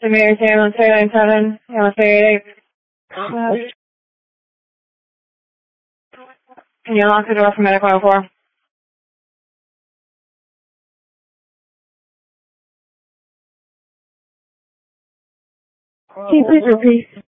Samir, ambulance 397, ambulance 388. Can you unlock the door for medical 104? Can you please repeat?